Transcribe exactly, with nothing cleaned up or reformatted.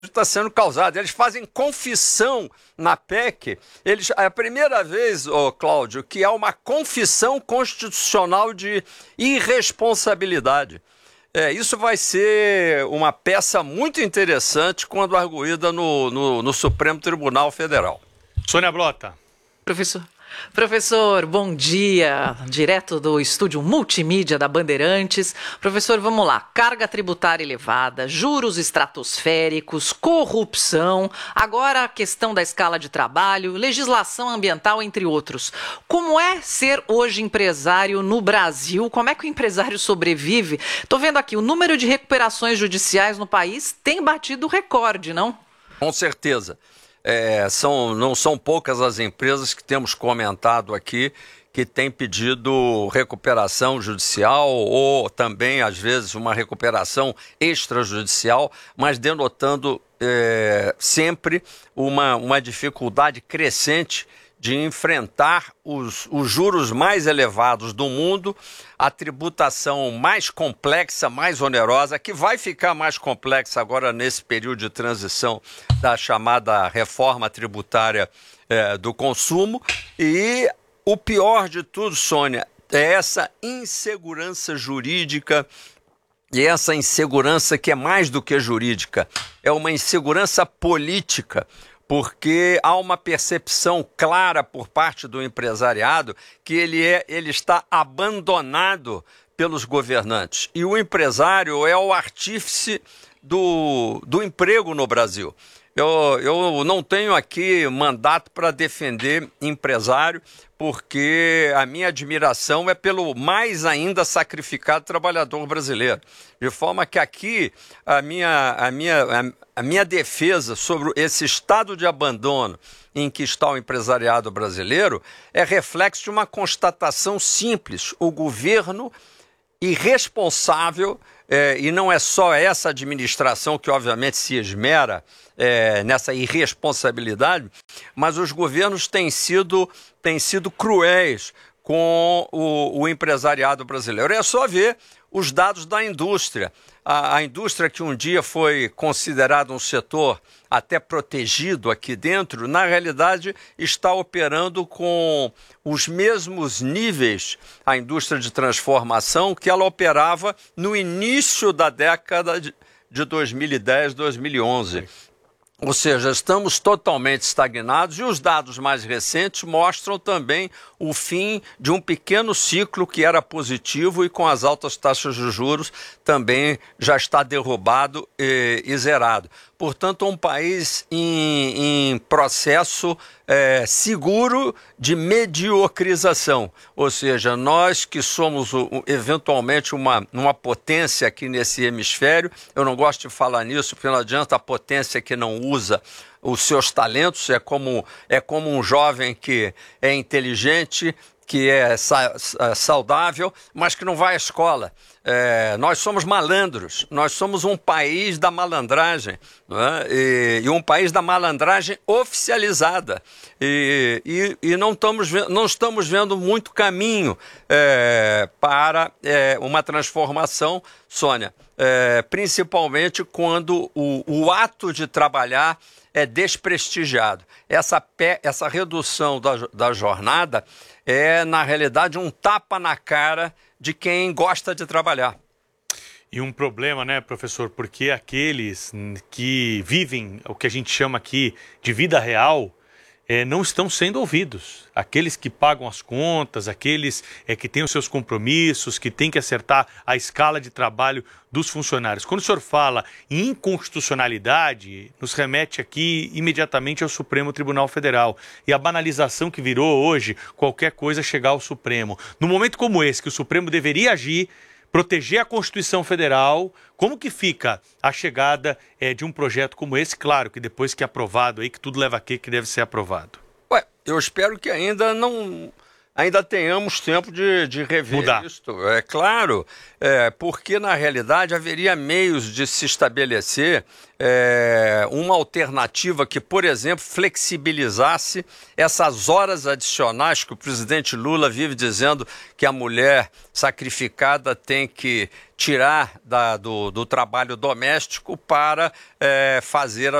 está sendo causado. Eles fazem confissão na P E C. Eles, é a primeira vez, oh, Cláudio, que há uma confissão constitucional de irresponsabilidade. É, isso vai ser uma peça muito interessante quando arguída no, no, no Supremo Tribunal Federal. Sônia Blota. Professor. Professor, bom dia, direto do estúdio multimídia da Bandeirantes. Professor, vamos lá, carga tributária elevada, juros estratosféricos, corrupção, agora a questão da escala de trabalho, legislação ambiental, entre outros. Como é ser hoje empresário no Brasil? Como é que o empresário sobrevive? Estou vendo aqui, o número de recuperações judiciais no país tem batido recorde, não? Com certeza. É, são, não são poucas as empresas que temos comentado aqui que têm pedido recuperação judicial ou também, às vezes, uma recuperação extrajudicial, mas denotando é, sempre uma, uma dificuldade crescente de enfrentar os, os juros mais elevados do mundo, a tributação mais complexa, mais onerosa, que vai ficar mais complexa agora nesse período de transição da chamada reforma tributária é, do consumo. E o pior de tudo, Sônia, é essa insegurança jurídica. E essa insegurança que é mais do que jurídica, é uma insegurança política, porque há uma percepção clara por parte do empresariado que ele, é, ele está abandonado pelos governantes. E o empresário é o artífice do, do emprego no Brasil. Eu, eu não tenho aqui mandato para defender empresário, porque a minha admiração é pelo mais ainda sacrificado trabalhador brasileiro. De forma que aqui a minha, a minha, a minha defesa sobre esse estado de abandono em que está o empresariado brasileiro é reflexo de uma constatação simples. O governo irresponsável, é, e não é só essa administração que obviamente se esmera é, nessa irresponsabilidade, mas os governos têm sido, têm sido cruéis com o, o empresariado brasileiro. É só ver os dados da indústria. A, a indústria que um dia foi considerada um setor até protegido aqui dentro, na realidade está operando com os mesmos níveis, a indústria de transformação, que ela operava no início da década de, de dois mil e dez, dois mil e onze. Ou seja, estamos totalmente estagnados e os dados mais recentes mostram também o fim de um pequeno ciclo que era positivo e com as altas taxas de juros também já está derrubado e, e zerado. Portanto, um país em, em processo é, seguro de mediocrização. Ou seja, nós que somos eventualmente uma, uma potência aqui nesse hemisfério, eu não gosto de falar nisso, porque não adianta a potência que não usa os seus talentos, é como, é como um jovem que é inteligente, que é sa saudável, mas que não vai à escola. É, nós somos malandros, nós somos um país da malandragem, não é? e, e um país da malandragem oficializada. E, e, e não, estamos vendo, não estamos vendo muito caminho é, para é, uma transformação, Sônia, é, principalmente quando o, o ato de trabalhar é desprestigiado. Essa, pe essa redução da, da jornada é, na realidade, um tapa na cara de quem gosta de trabalhar. E um problema, né, professor, porque aqueles que vivem o que a gente chama aqui de vida real é, não estão sendo ouvidos. Aqueles que pagam as contas, aqueles é, que têm os seus compromissos, que têm que acertar a escala de trabalho dos funcionários. Quando o senhor fala em inconstitucionalidade, nos remete aqui imediatamente ao Supremo Tribunal Federal. E a banalização que virou hoje, qualquer coisa chegar ao Supremo. No momento como esse, que o Supremo deveria agir, proteger a Constituição Federal, como que fica a chegada é, de um projeto como esse? Claro que depois que é aprovado, aí que tudo leva a quê que deve ser aprovado. Ué, eu espero que ainda não, ainda tenhamos tempo de, de rever Mudar. isto. É claro, é, porque na realidade haveria meios de se estabelecer é, uma alternativa que, por exemplo, flexibilizasse essas horas adicionais que o presidente Lula vive dizendo que a mulher sacrificada tem que tirar da, do, do trabalho doméstico para é, fazer